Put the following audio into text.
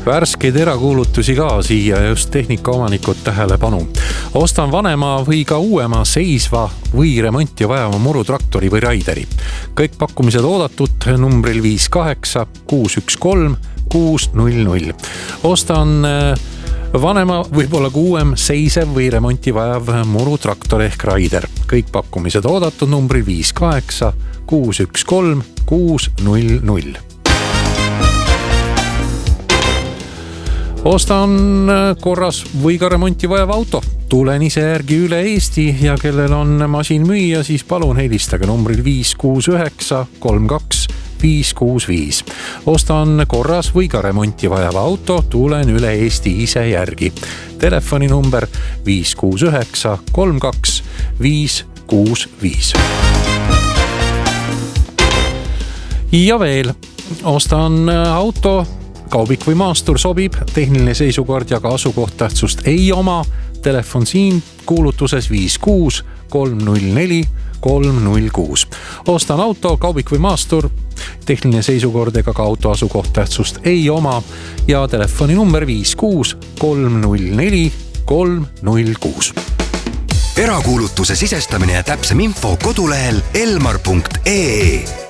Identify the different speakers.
Speaker 1: Värskeid erakuulutusi ka siia just tehnikaomanikud tähelepanu. Ostan vanema või ka uuema seisva või remonti vajava murutraktori või raideri. Kõik pakkumised oodatud numbril 58 613 600. Ostan vanema, võib-olla ka uuem seisev või remonti vajav murutraktor ehk raider. Kõik pakkumised oodatud numbril 58 613 600. Ostan korras või ka remonti vajav auto. Tulen ise järgi üle Eesti ja kellel on masin müüa, siis palun helistage numbril 569 32 565. Ostan korras või ka remonti vajava auto. Tulen üle Eesti ise järgi. Telefoninumber 569 32 565. Ja veel, ostan auto. Kaubik või maastur sobib, tehniline seisukord ja ka asukohtähtsust ei oma. Telefon siin kuulutuses 56 304 306. Ostan auto, kaubik või maastur, tehniline seisukord ega ka auto asukohtähtsust ei oma ja telefoni number 56 304 306.
Speaker 2: Erakuulutuse sisestamine ja täpsem info kodulehel elmar.ee.